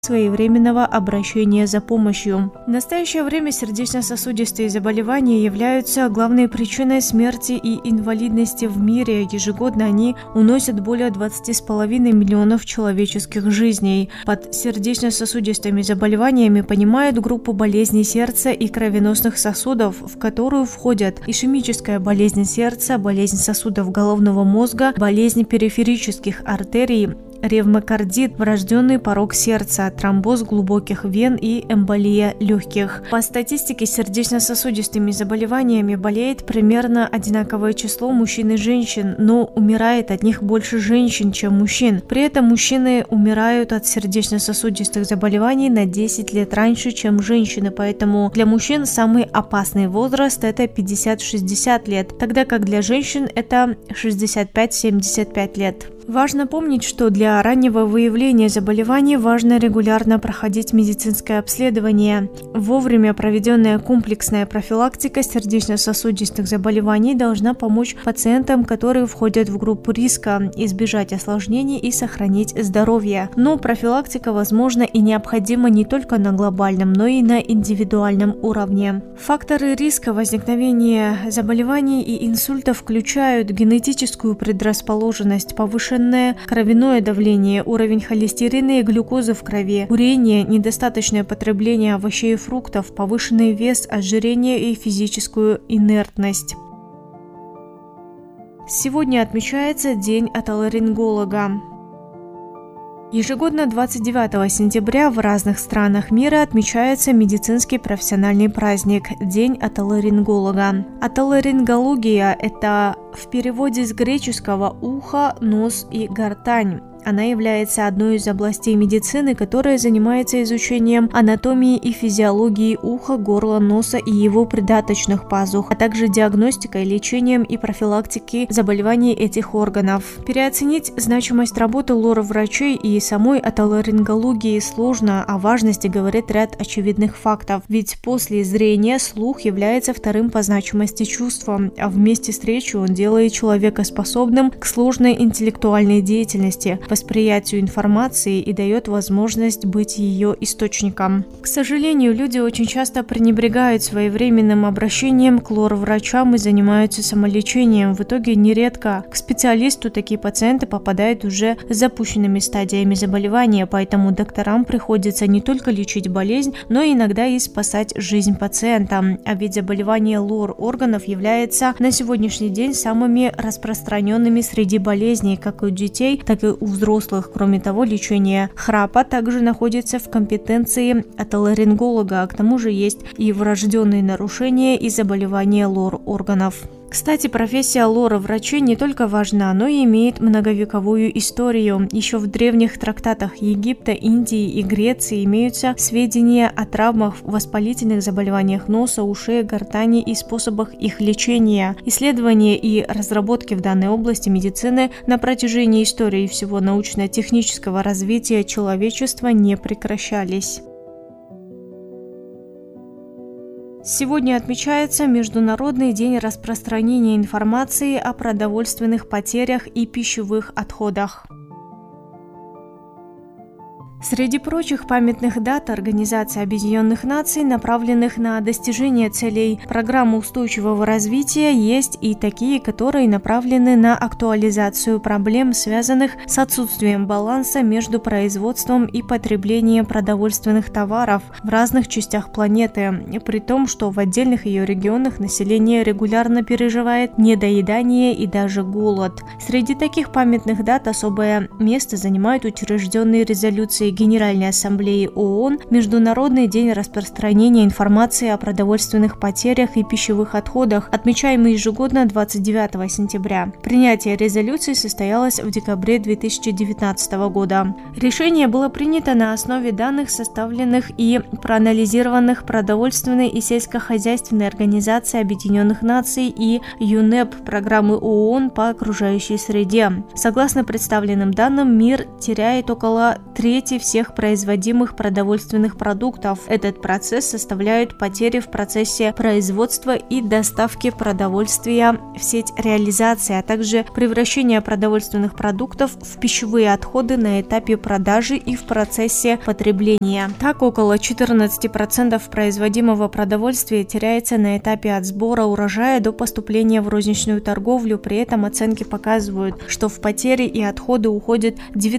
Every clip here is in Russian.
своевременного обращения за помощью. В настоящее время сердечно-сосудистые заболевания являются главной причиной смерти и инвалидности в мире. Ежегодно они уносят более 20,5 миллионов человеческих жизней. Под сердечно-сосудистыми заболеваниями понимают группу болезней сердца и кровеносных сосудов, в которую входят ишемическая болезнь сердца, болезнь сосудов головного мозга, болезнь периферических артерий, ревмокардит, врожденный порок сердца, тромбоз глубоких вен и эмболия легких. По статистике, сердечно-сосудистыми заболеваниями болеет примерно одинаковое число мужчин и женщин, но умирает от них больше женщин, чем мужчин. При этом мужчины умирают от сердечно-сосудистых заболеваний на 10 лет раньше, чем женщины, поэтому для мужчин самый опасный возраст – это 50-60 лет, тогда как для женщин это 65-75 лет. Важно помнить, что для раннего выявления заболеваний важно регулярно проходить медицинское обследование. Вовремя проведенная комплексная профилактика сердечно-сосудистых заболеваний должна помочь пациентам, которые входят в группу риска, избежать осложнений и сохранить здоровье. Но профилактика возможна и необходима не только на глобальном, но и на индивидуальном уровне. Факторы риска возникновения заболеваний и инсульта включают генетическую предрасположенность, повышенное кровяное давление, уровень холестерина и глюкозы в крови, курение, недостаточное потребление овощей и фруктов, повышенный вес, ожирение и физическую инертность. Сегодня отмечается День отоларинголога. Ежегодно 29 сентября в разных странах мира отмечается медицинский профессиональный праздник – День отоларинголога. Отоларингология – это в переводе с греческого «ухо», «нос» и «гортань». Она является одной из областей медицины, которая занимается изучением анатомии и физиологии уха, горла, носа и его придаточных пазух, а также диагностикой, лечением и профилактикой заболеваний этих органов. Переоценить значимость работы лор-врачей и самой отоларингологии сложно, о важности говорит ряд очевидных фактов. Ведь после зрения слух является вторым по значимости чувством, а вместе с речью он делает человека способным к сложной интеллектуальной деятельности, восприятию информации и дает возможность быть ее источником. К сожалению, люди очень часто пренебрегают своевременным обращением к лор-врачам и занимаются самолечением. В итоге нередко к специалисту такие пациенты попадают уже с запущенными стадиями заболевания, поэтому докторам приходится не только лечить болезнь, но иногда и спасать жизнь пациента. А ведь заболевание лор-органов является на сегодняшний день самыми распространенными среди болезней, как и у детей, так и у взрослых. Кроме того, лечение храпа также находится в компетенции отоларинголога, а к тому же есть и врожденные нарушения и заболевания лор-органов. Кстати, профессия лора-врачей не только важна, но и имеет многовековую историю. Еще в древних трактатах Египта, Индии и Греции имеются сведения о травмах, воспалительных заболеваниях носа, ушей, гортани и способах их лечения. Исследования и разработки в данной области медицины на протяжении истории всего научно-технического развития человечества не прекращались. Сегодня отмечается Международный день распространения информации о продовольственных потерях и пищевых отходах. Среди прочих памятных дат Организации Объединенных Наций, направленных на достижение целей программы устойчивого развития, есть и такие, которые направлены на актуализацию проблем, связанных с отсутствием баланса между производством и потреблением продовольственных товаров в разных частях планеты, при том, что в отдельных ее регионах население регулярно переживает недоедание и даже голод. Среди таких памятных дат особое место занимают учрежденные резолюции Генеральной Ассамблеи ООН Международный день распространения информации о продовольственных потерях и пищевых отходах, отмечаемый ежегодно 29 сентября. Принятие резолюции состоялось в декабре 2019 года. Решение было принято на основе данных, составленных и проанализированных Продовольственной и сельскохозяйственной организацией Объединенных Наций и ЮНЕП программы ООН по окружающей среде. Согласно представленным данным, мир теряет около трети всех производимых продовольственных продуктов. Этот процесс составляет потери в процессе производства и доставки продовольствия в сеть реализации, а также превращение продовольственных продуктов в пищевые отходы на этапе продажи и в процессе потребления. Так, около 14% производимого продовольствия теряется на этапе от сбора урожая до поступления в розничную торговлю. При этом оценки показывают, что в потери и отходы уходит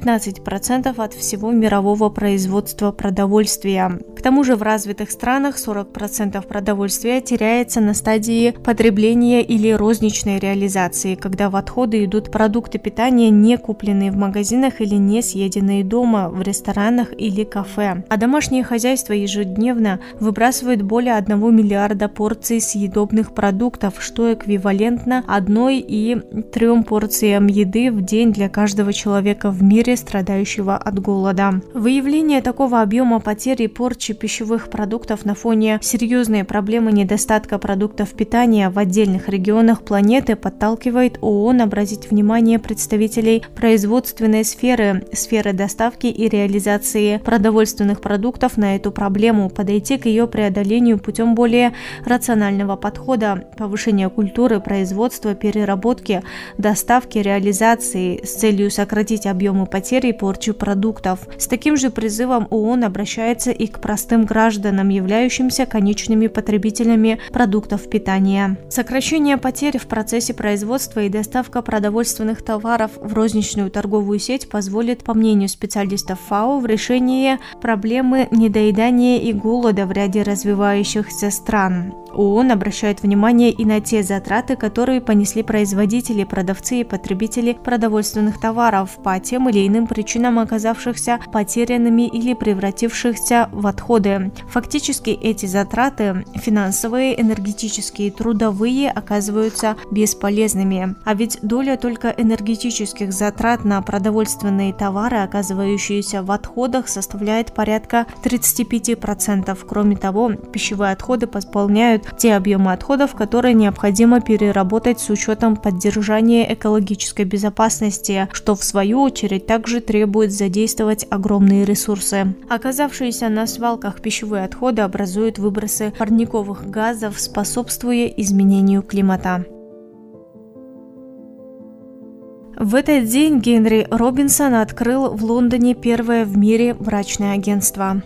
19% от всего мирового производства продовольствия. К тому же в развитых странах 40% продовольствия теряется на стадии потребления или розничной реализации, когда в отходы идут продукты питания, не купленные в магазинах или не съеденные дома, в ресторанах или кафе. А домашние хозяйства ежедневно выбрасывают более 1 миллиарда порций съедобных продуктов, что эквивалентно 1 и 3 порциям еды в день для каждого человека в мире, страдающего от голода. Выявление такого объема потерь и порчи пищевых продуктов на фоне серьезной проблемы недостатка продуктов питания в отдельных регионах планеты подталкивает ООН обратить внимание представителей производственной сферы доставки и реализации продовольственных продуктов на эту проблему, подойти к ее преодолению путем более рационального подхода, повышения культуры производства, переработки, доставки, реализации с целью сократить объемы потерь и порчи продуктов. С таким же призывом ООН обращается и к простым гражданам, являющимся конечными потребителями продуктов питания. Сокращение потерь в процессе производства и доставка продовольственных товаров в розничную торговую сеть позволит, по мнению специалистов ФАО, в решении проблемы недоедания и голода в ряде развивающихся стран. ООН обращает внимание и на те затраты, которые понесли производители, продавцы и потребители продовольственных товаров по тем или иным причинам, оказавшихся потерянными или превратившихся в отходы. Фактически эти затраты – финансовые, энергетические, трудовые – оказываются бесполезными. А ведь доля только энергетических затрат на продовольственные товары, оказывающиеся в отходах, составляет порядка 35%. Кроме того, пищевые отходы восполняют те объемы отходов, которые необходимо переработать с учетом поддержания экологической безопасности, что в свою очередь также требует задействовать огромные ресурсы. Оказавшиеся на свалках пищевые отходы образуют выбросы парниковых газов, способствуя изменению климата. В этот день Генри Робинсон открыл в Лондоне первое в мире брачное агентство.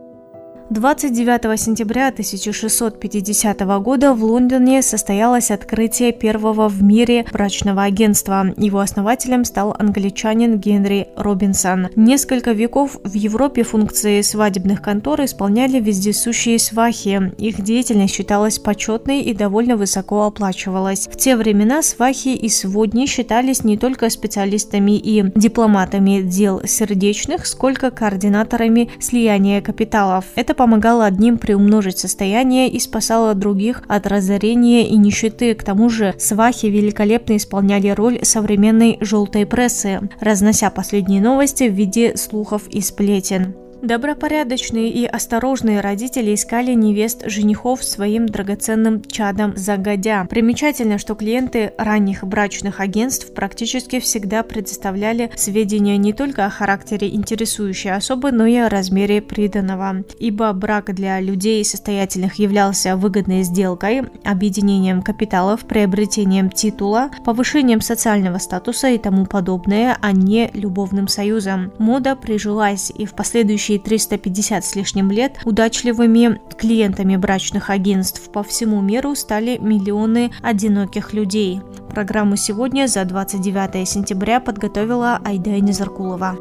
29 сентября 1650 года в Лондоне состоялось открытие первого в мире брачного агентства. Его основателем стал англичанин Генри Робинсон. Несколько веков в Европе функции свадебных контор исполняли вездесущие свахи. Их деятельность считалась почетной и довольно высоко оплачивалась. В те времена свахи и сводни считались не только специалистами и дипломатами дел сердечных, сколько координаторами слияния капиталов. Это помогало одним приумножить состояние и спасало других от разорения и нищеты. К тому же свахи великолепно исполняли роль современной желтой прессы, разнося последние новости в виде слухов и сплетен. Добропорядочные и осторожные родители искали невест женихов своим драгоценным чадом загодя. Примечательно, что клиенты ранних брачных агентств практически всегда предоставляли сведения не только о характере интересующей особы, но и о размере приданого. Ибо брак для людей состоятельных являлся выгодной сделкой, объединением капиталов, приобретением титула, повышением социального статуса и тому подобное, а не любовным союзом. Мода прижилась, и в последующие 350 с лишним лет удачливыми клиентами брачных агентств по всему миру стали миллионы одиноких людей. Программу сегодня за 29 сентября подготовила Айда Незаркулова.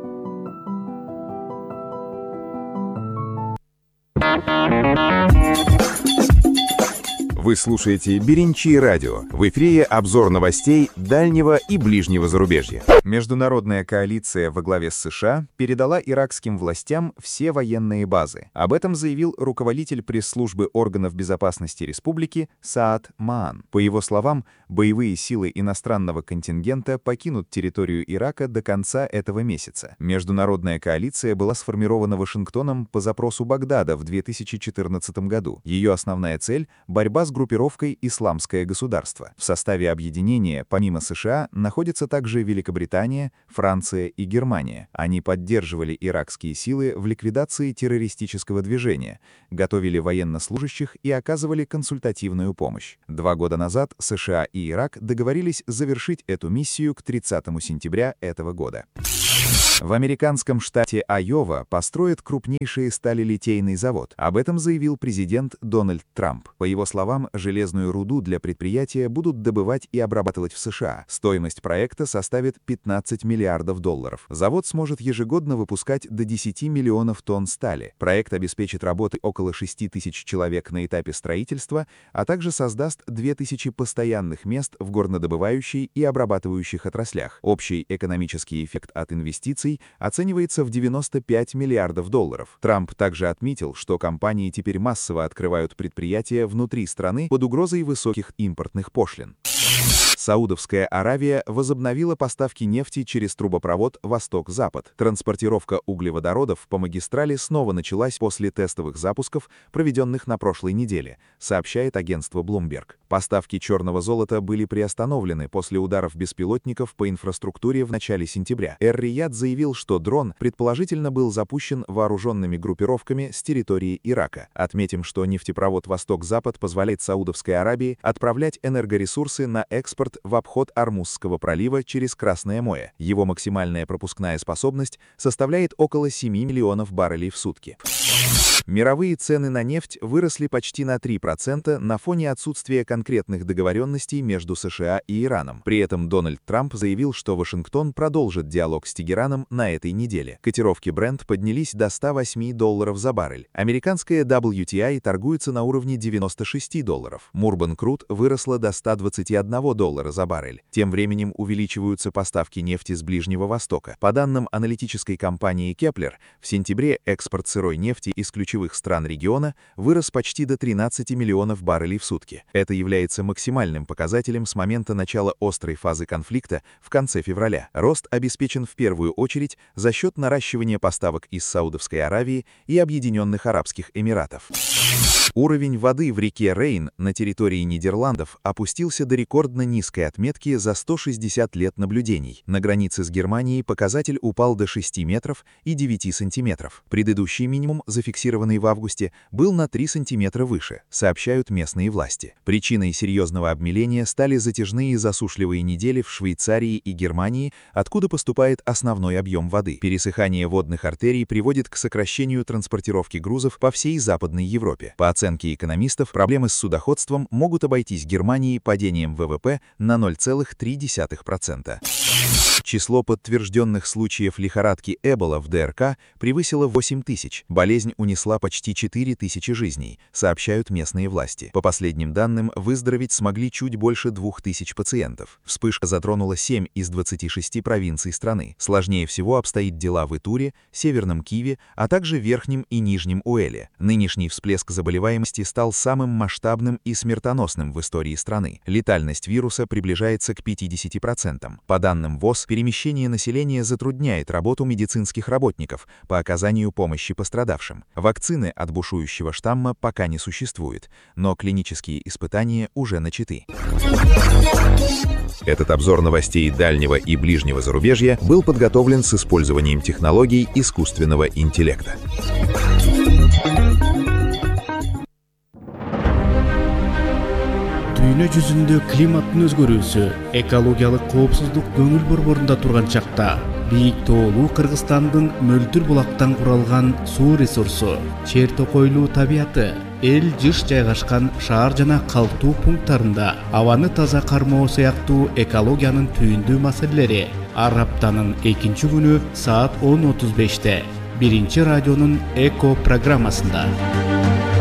Вы слушаете Беренчи радио. В эфире обзор новостей дальнего и ближнего зарубежья. Международная коалиция во главе с США передала иракским властям все военные базы. Об этом заявил руководитель пресс-службы органов безопасности республики Саад Маан. По его словам, боевые силы иностранного контингента покинут территорию Ирака до конца этого месяца. Международная коалиция была сформирована Вашингтоном по запросу Багдада в 2014 году. Ее основная цель – борьба с группировкой «Исламское государство». В составе объединения, помимо США, находятся также Великобритания, Франция и Германия. Они поддерживали иракские силы в ликвидации террористического движения, готовили военнослужащих и оказывали консультативную помощь. 2 года назад США и Ирак договорились завершить эту миссию к 30 сентября этого года. В американском штате Айова построят крупнейший сталелитейный завод. Об этом заявил президент Дональд Трамп. По его словам, железную руду для предприятия будут добывать и обрабатывать в США. Стоимость проекта составит $15 миллиардов. Завод сможет ежегодно выпускать до 10 миллионов тонн стали. Проект обеспечит работой около 6 тысяч человек на этапе строительства, а также создаст 2000 постоянных мест в горнодобывающей и обрабатывающих отраслях. Общий экономический эффект от инвестиций оценивается в $95 миллиардов. Трамп также отметил, что компании теперь массово открывают предприятия внутри страны под угрозой высоких импортных пошлин. Саудовская Аравия возобновила поставки нефти через трубопровод «Восток-Запад». Транспортировка углеводородов по магистрали снова началась после тестовых запусков, проведенных на прошлой неделе, сообщает агентство Bloomberg. Поставки черного золота были приостановлены после ударов беспилотников по инфраструктуре в начале сентября. Эр-Рияд заявил, что дрон предположительно был запущен вооруженными группировками с территории Ирака. Отметим, что нефтепровод «Восток-Запад» позволяет Саудовской Аравии отправлять энергоресурсы на экспорт в обход Ормузского пролива через Красное море. Его максимальная пропускная способность составляет около 7 миллионов баррелей в сутки. Мировые цены на нефть выросли почти на 3% на фоне отсутствия конкретных договоренностей между США и Ираном. При этом Дональд Трамп заявил, что Вашингтон продолжит диалог с Тегераном на этой неделе. Котировки Brent поднялись до $108 за баррель. Американская WTI торгуется на уровне $96. Мурбан Крут выросла до $121 за баррель. Тем временем увеличиваются поставки нефти с Ближнего Востока. По данным аналитической компании Kepler, в сентябре экспорт сырой нефти из ключевых стран региона вырос почти до 13 миллионов баррелей в сутки. Это является максимальным показателем с момента начала острой фазы конфликта в конце февраля. Рост обеспечен в первую очередь за счет наращивания поставок из Саудовской Аравии и Объединенных Арабских Эмиратов. Уровень воды в реке Рейн на территории Нидерландов опустился до рекордно низкой отметки за 160 лет наблюдений. На границе с Германией показатель упал до 6 метров и 9 сантиметров. Предыдущий минимум, зафиксированный в августе, был на 3 сантиметра выше, сообщают местные власти. Причиной серьезного обмеления стали затяжные засушливые недели в Швейцарии и Германии, откуда поступает основной объем воды. Пересыхание водных артерий приводит к сокращению транспортировки грузов по всей Западной Европе. По оценке экономистов, проблемы с судоходством могут обойтись Германии падением ВВП на 0,3%. Число подтвержденных случаев лихорадки Эбола в ДРК превысило 8 тысяч. Болезнь унесла почти 4 тысячи жизней, сообщают местные власти. По последним данным, выздороветь смогли чуть больше 2000 пациентов. Вспышка затронула 7 из 26 провинций страны. Сложнее всего обстоит дела в Итуре, Северном Киве, а также Верхнем и Нижнем Уэле. Нынешний всплеск заболеваемости стал самым масштабным и смертоносным в истории страны. Летальность вируса приближается к 50%. По данным ВОЗ, перемещение населения затрудняет работу медицинских работников по оказанию помощи пострадавшим. Вакцины от бушующего штамма пока не существует, но клинические испытания уже начаты. Этот обзор новостей дальнего и ближнего зарубежья был подготовлен с использованием технологий искусственного интеллекта. Дүйнө жүзүндө климаттын өзгөрүүсү, экологиялык коопсуздук көңүл борборунда турган чакта бийик тоолуу Кыргызстандын мөлтүр булактан куралган суу ресурсу, чер токойлуу табияты, эл жыш жайгашкан шаар жана калктуу пункттарында абаны таза кармоо сыяктуу экологиянын түйүндүү маселелери ар аптанын 2 күнү саат 10:35 биринчи радионун эко программасында.